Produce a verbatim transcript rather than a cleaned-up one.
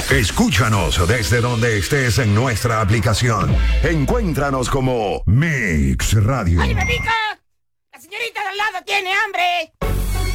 Escúchanos desde donde estés en nuestra aplicación. Encuéntranos como Mix Radio. ¡Ay, me pica! ¡La señorita de al lado tiene hambre!